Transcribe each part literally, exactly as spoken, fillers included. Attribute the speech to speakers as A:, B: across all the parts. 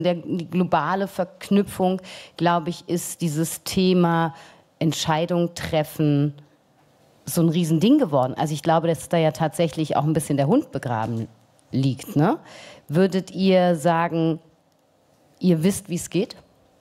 A: Der, die globale Verknüpfung, glaube ich, ist dieses Thema Entscheidung treffen so ein Riesending geworden. Also ich glaube, dass da ja tatsächlich auch ein bisschen der Hund begraben liegt. Ne? Würdet ihr sagen, ihr wisst, wie es geht?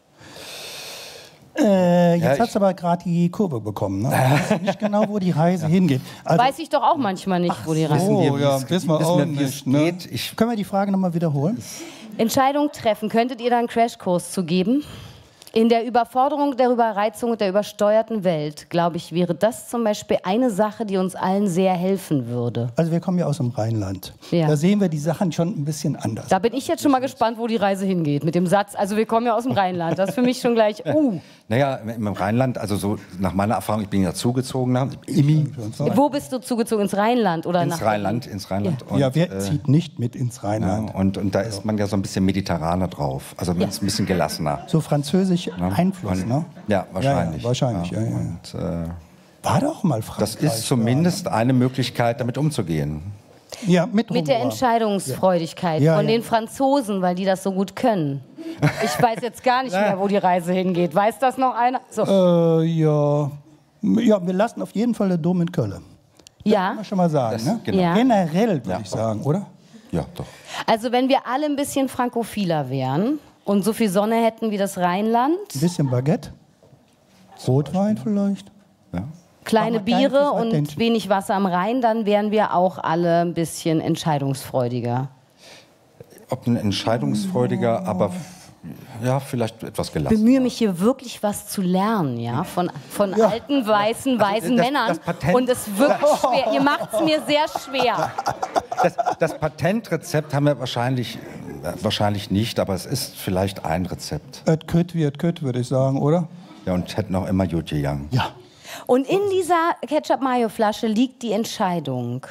B: Äh, jetzt
C: Ja,
B: hast du aber gerade die Kurve bekommen. Ne? Ich weiß nicht genau, wo die Reise hingeht. Also,
A: Weiß ich doch auch manchmal nicht, wo die Reise
B: oh,
C: wir, wie
B: ja,
C: es-
B: wissen wir
C: wissen
B: auch
C: wir, wie es
B: nicht. Ne?
C: geht? Ich-
B: Können wir die Frage nochmal wiederholen?
A: Entscheidung treffen. Könntet ihr da einen Crashkurs zu geben? In der Überforderung, der Überreizung und der übersteuerten Welt, glaube ich, wäre das zum Beispiel eine Sache, die uns allen sehr helfen würde.
B: Also wir kommen ja aus dem Rheinland.
A: Ja.
B: Da sehen wir die Sachen schon ein bisschen anders.
A: Da bin ich jetzt schon mal gespannt, wo die Reise hingeht mit dem Satz, also wir kommen ja aus dem Rheinland. Das ist für mich schon gleich, uh.
C: Naja, im Rheinland, also so nach meiner Erfahrung, ich bin ja zugezogener, Immi,
A: Wo bist du zugezogen? Ins Rheinland oder
C: ins
A: nach
C: Rheinland, ins Rheinland. Und,
B: ja, wer
C: äh,
B: zieht nicht mit ins Rheinland?
C: ja, und, und da ist man ja so ein bisschen mediterraner drauf, also man ist ein bisschen gelassener.
B: So französisch
C: Ne?
B: Einfluss,
C: Und-
B: ne?
C: Ja, wahrscheinlich.
B: Ja, ja, wahrscheinlich, ja, ja.
C: Und, äh,
B: War doch mal Frankreich.
C: das ist zumindest eine Möglichkeit, damit umzugehen.
B: da. Ja, mit,
A: Mit der
B: Humor.
A: Entscheidungsfreudigkeit
B: Ja,
A: von
B: ja.
A: den Franzosen, weil die das so gut können. Ich weiß jetzt gar nicht mehr, wo die Reise hingeht. Weiß das noch einer? So.
B: Äh, ja. ja, wir lassen auf jeden Fall den Dom in Köln.
A: Ja,
B: Kann man schon mal sagen.
C: Das-
B: Ne?
C: genau.
A: Ja.
B: Generell würde
C: Ja.
B: ich sagen, oder?
C: Ja, doch.
A: also wenn wir alle ein bisschen frankophiler wären und so viel Sonne hätten wie das Rheinland,
B: Ein bisschen Baguette. Rotwein vielleicht.
C: Ja.
A: kleine
B: Aber kein
A: Biere
B: fürs
A: und
B: Attention.
A: wenig Wasser am Rhein, dann wären wir auch alle ein bisschen entscheidungsfreudiger.
C: Ob ein entscheidungsfreudiger, aber f- ja, vielleicht etwas
A: Ich
C: gelassen.
A: bemühe mich hier wirklich was zu lernen, ja, von, von alten, weißen, weisen
C: das-
A: Männern.
C: das Patent-
A: Und es ist wirklich schwer. Ihr macht es mir sehr schwer.
C: Das, das Patentrezept haben wir wahrscheinlich, äh, wahrscheinlich nicht, aber es ist vielleicht ein Rezept.
B: Et kütt wie et kütt, würde ich sagen, oder?
C: Ja, und hätten auch immer Jutje Young.
B: Ja.
A: Und in dieser Ketchup-Mayo-Flasche liegt die Entscheidung.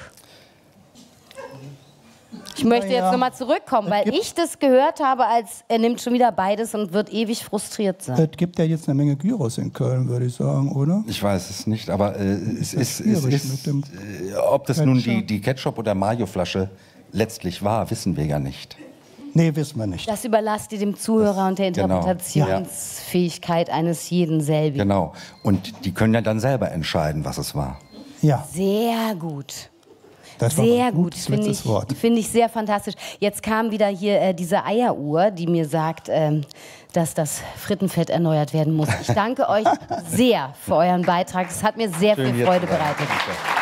A: Ich möchte
B: Na ja.
A: jetzt nochmal zurückkommen, weil
B: gibt-
A: ich das gehört habe, als er nimmt schon wieder beides und wird ewig frustriert sein.
B: Es gibt ja jetzt eine Menge Gyros in Köln, würde ich sagen, oder?
C: Ich weiß es nicht, aber äh, es ist, es
B: schwierig
C: ist
B: mit dem
C: äh, ob das nun die,
B: Ketchup.
C: die Ketchup- oder Mayo-Flasche letztlich war, wissen wir ja nicht.
B: Nee, wissen wir nicht.
A: Das überlasst ihr dem Zuhörer und der
C: genau.
A: Interpretationsfähigkeit eines jeden selbigen.
C: Genau. Und die können ja dann selber entscheiden, was es war.
B: Ja,
A: Sehr gut.
B: das war
A: Sehr
B: ein
A: gut,
B: gutes
A: finde
B: letztes
A: ich,
B: Wort.
A: finde ich sehr fantastisch. Jetzt kam wieder hier äh, diese Eieruhr, die mir sagt, ähm, dass das Frittenfett erneuert werden muss. Ich danke euch sehr für euren Beitrag. Es hat mir sehr
C: Schön,
A: viel
C: hier
A: Freude
C: zu sein.
A: bereitet.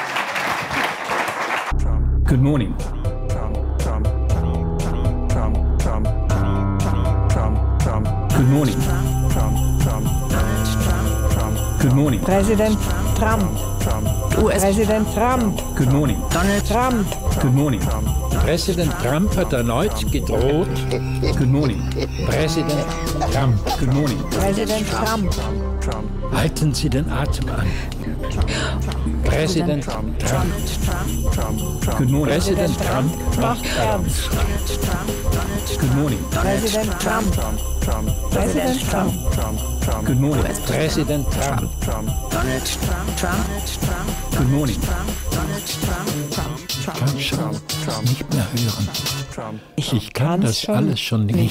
D: Good morning. Good morning. Good morning.
E: Präsident Trump. U S-Präsident Trump.
D: Good morning.
E: Donald Trump.
D: Good morning.
F: Präsident Trump hat erneut gedroht.
D: Good morning.
F: Präsident Trump.
D: Good morning.
E: Präsident Trump.
F: Halten Sie den Atem an. Präsident Trump.
D: Good morning.
F: Präsident Trump
E: Macht ernst.
D: Good morning.
E: Präsident Trump. Präsident Trump.
D: Good morning.
F: Präsident Trump.
D: Good morning.
F: Ich kann schon nicht mehr hören. Ich kann das alles schon nicht